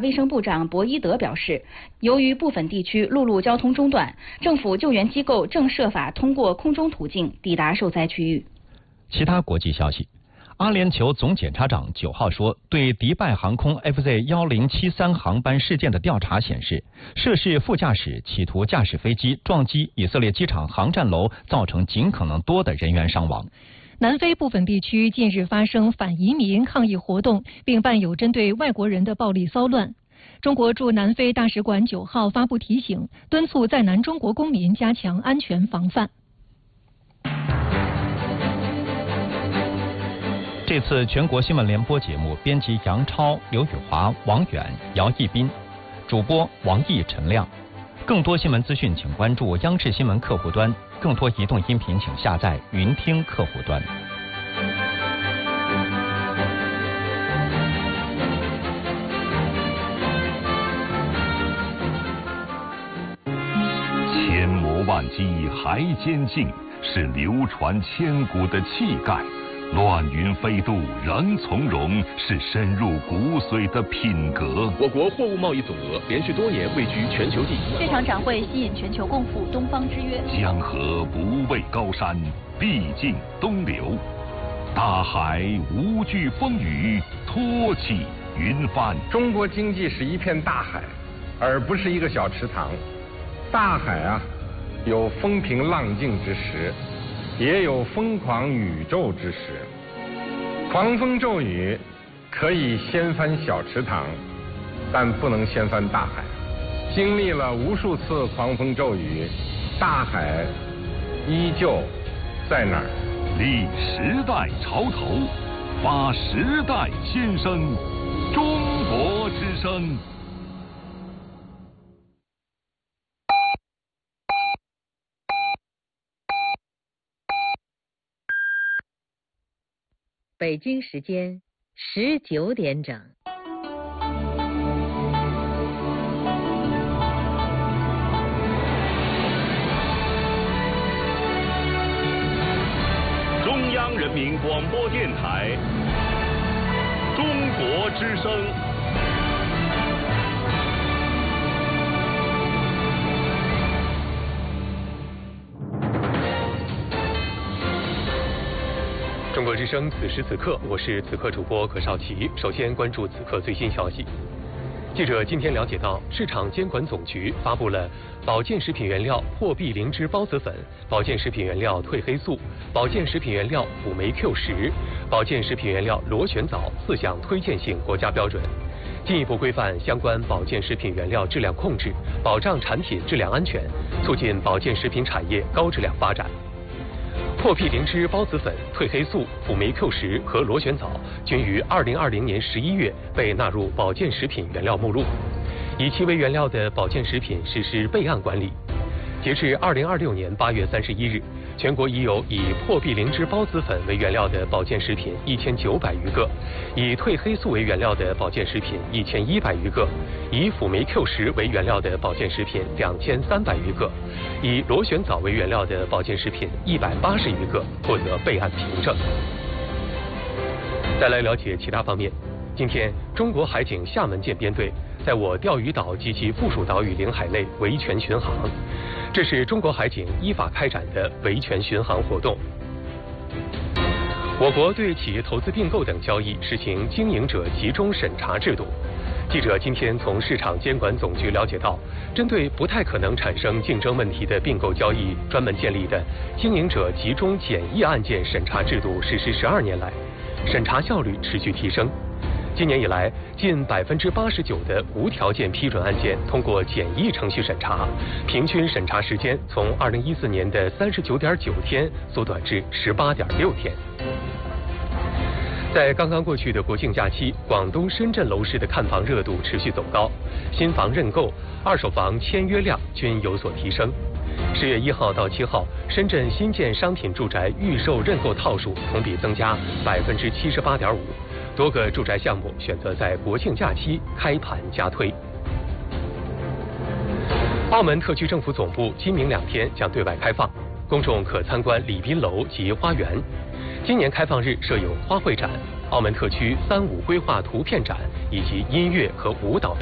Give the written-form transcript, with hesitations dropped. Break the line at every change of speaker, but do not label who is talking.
卫生部长博伊德表示，由于部分地区陆路交通中断，政府救援机构正设法通过空中途径抵达受灾区域。
其他国际消息。阿联酋总检察长9号说，对迪拜航空 FZ1073航班事件的调查显示，涉事副驾驶企图驾驶飞机撞击以色列机场航站楼，造成尽可能多的人员伤亡。
南非部分地区近日发生反移民抗议活动，并伴有针对外国人的暴力骚乱。中国驻南非大使馆9号发布提醒，敦促在南中国公民加强安全防范。
这次全国新闻联播节目编辑杨超、刘宇华、王远、姚一斌，主播王毅、陈亮。更多新闻资讯请关注央视新闻客户端，更多移动音频请下载云听客户端。
千磨万击还坚劲，是流传千古的气概。乱云飞渡仍从容，是深入骨髓的品格。
我国货物贸易总额连续多年位居全球第一。
这场展会吸引全球共赴东方之约。
江河不畏高山，必尽东流。大海无惧风雨，托起云帆。
中国经济是一片大海，而不是一个小池塘。大海啊，有风平浪静之时，也有疯狂宇宙之时。狂风骤雨可以掀翻小池塘，但不能掀翻大海。经历了无数次狂风骤雨，大海依旧在那儿。
立时代潮头，发时代新声，中国之声。
北京时间19点整。
中央人民广播电台，中国之声。
中国之声，此时此刻，我是此刻主播葛少奇。首先关注此刻最新消息。记者今天了解到，市场监管总局发布了保健食品原料破壁灵芝孢子粉、保健食品原料褪黑素、保健食品原料辅酶 Q10、保健食品原料螺旋藻4项推荐性国家标准，进一步规范相关保健食品原料质量控制，保障产品质量安全，促进保健食品产业高质量发展。破壁灵芝孢子粉、褪黑素、辅酶 Q10和螺旋藻均于2020年11月被纳入保健食品原料目录，以其为原料的保健食品实施备案管理。截至2026年8月31日，全国已有以破壁灵芝孢子粉为原料的保健食品1900余个，以褪黑素为原料的保健食品1100余个，以辅酶 Q10为原料的保健食品2300余个，以螺旋藻为原料的保健食品180余个获得备案凭证。再来了解其他方面。今天，中国海警厦门舰编队在我钓鱼岛及其附属岛屿领海内维权巡航，这是中国海警依法开展的维权巡航活动。我国对企业投资并购等交易实行经营者集中审查制度。记者今天从市场监管总局了解到，针对不太可能产生竞争问题的并购交易，专门建立的经营者集中检疫案件审查制度实施12年来，审查效率持续提升。今年以来，近89%的无条件批准案件通过简易程序审查，平均审查时间从2014年的39.9天缩短至18.6天。在刚刚过去的国庆假期，广东深圳楼市的看房热度持续走高，新房认购、二手房签约量均有所提升。10月1号到7号，深圳新建商品住宅预售认购套数同比增加78.5%，多个住宅项目选择在国庆假期开盘加推。澳门特区政府总部今明2天将对外开放，公众可参观礼宾楼及花园。今年开放日设有花卉展、澳门特区3、5规划图片展以及音乐和舞蹈